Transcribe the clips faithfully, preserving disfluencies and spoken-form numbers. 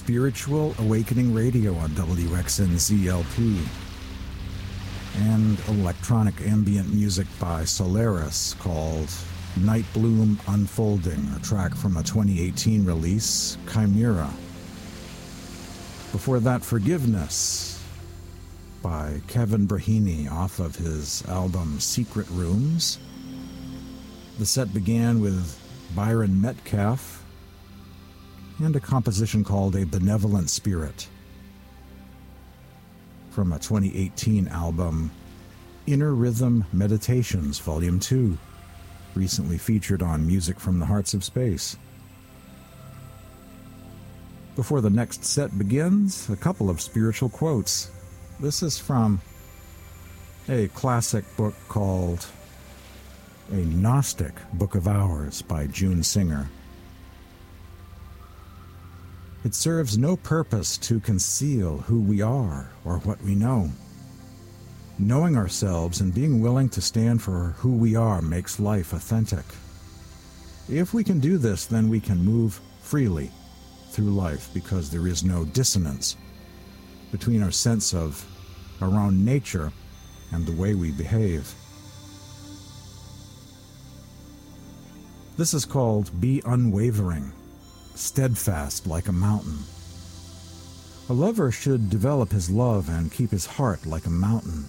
Spiritual Awakening Radio on W X N Z L P, and electronic ambient music by Solaris called Night Bloom Unfolding, a track from a twenty eighteen release, Chimera. Before that, Forgiveness by Kevin Brahimi off of his album Secret Rooms. The set began with Byron Metcalf and a composition called A Benevolent Spirit from a twenty eighteen album, Inner Rhythm Meditations, Volume two, recently featured on Music from the Hearts of Space. Before the next set begins, a couple of spiritual quotes. This is from a classic book called A Gnostic Book of Hours by June Singer. It serves no purpose to conceal who we are or what we know. Knowing ourselves and being willing to stand for who we are makes life authentic. If we can do this, then we can move freely through life because there is no dissonance between our sense of our own nature and the way we behave. This is called Be Unwavering, Steadfast like a mountain. A lover should develop his love and keep his heart like a mountain.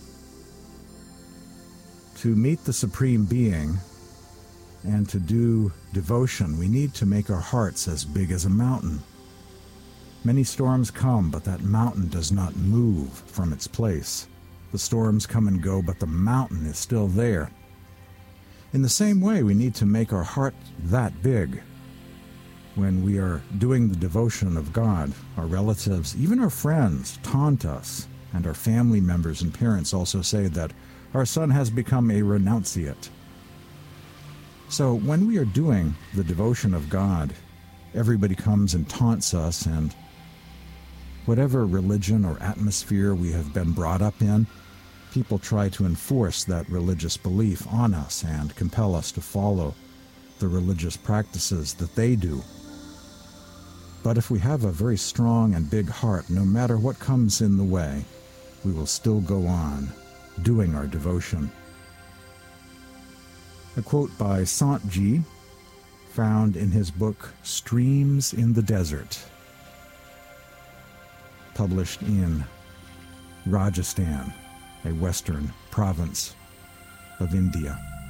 To meet the Supreme Being and to do devotion, we need to make our hearts as big as a mountain. Many storms come, but that mountain does not move from its place. The storms come and go, but the mountain is still there. In the same way, we need to make our heart that big. When we are doing the devotion of God, our relatives, even our friends, taunt us, and our family members and parents also say that our son has become a renunciate. So when we are doing the devotion of God, everybody comes and taunts us, and whatever religion or atmosphere we have been brought up in, people try to enforce that religious belief on us and compel us to follow the religious practices that they do. But if we have a very strong and big heart, no matter what comes in the way, we will still go on doing our devotion. A quote by Sant Ji, found in his book Streams in the Desert, published in Rajasthan, a western province of India.